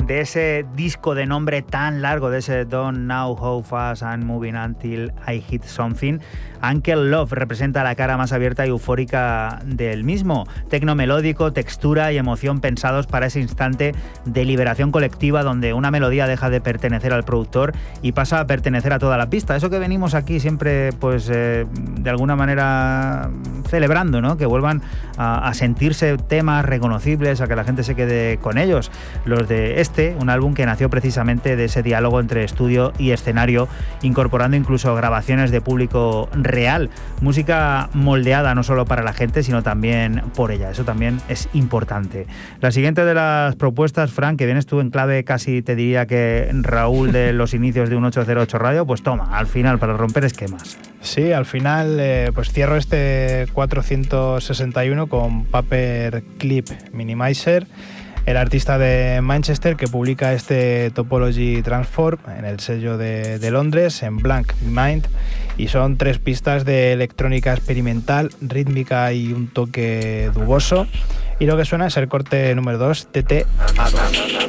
de ese disco de nombre tan largo, de ese Don't Know How Fast I'm Moving Until I Hit Something. Uncle Love representa la cara más abierta y eufórica del mismo. Tecno melódico, textura y emoción pensados para ese instante de liberación colectiva donde una melodía deja de pertenecer al productor y pasa a pertenecer a toda la pista. Eso que venimos aquí siempre, pues, de alguna manera celebrando, ¿no? Que vuelvan a sentirse temas reconocibles, a que la gente se quede con ellos. Los de un álbum que nació precisamente de ese diálogo entre estudio y escenario, incorporando incluso grabaciones de público real, música moldeada no solo para la gente, sino también por ella. Eso también es importante. La siguiente de las propuestas, Fran, que vienes tú en clave casi te diría que Raúl de los inicios de un 808 Radio, pues toma, al final, para romper esquemas. Sí, al final pues cierro este 461 con Paperclip Minimizer, el artista de Manchester que publica este Topology Transform en el sello de Londres, en Blank Mind, y son 3 pistas de electrónica experimental, rítmica y un toque duboso, y lo que suena es el corte número 2, TT-A2.